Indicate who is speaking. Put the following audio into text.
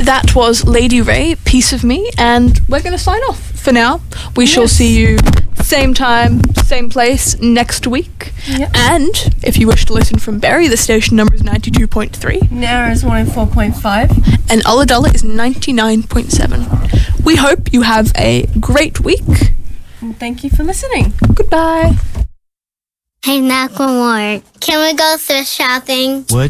Speaker 1: That was Lady Ray, Piece of Me, and we're going to sign off for now. We shall see you same time, same place next week.
Speaker 2: Yep.
Speaker 1: And if you wish to listen from Berry, the station number is 92.3.
Speaker 2: Nara is 104.5.
Speaker 1: And Ulladulla is 99.7. We hope you have a great week.
Speaker 2: And thank you for listening.
Speaker 1: Goodbye.
Speaker 3: Hey, Macklemore, can we go thrift shopping?
Speaker 4: What?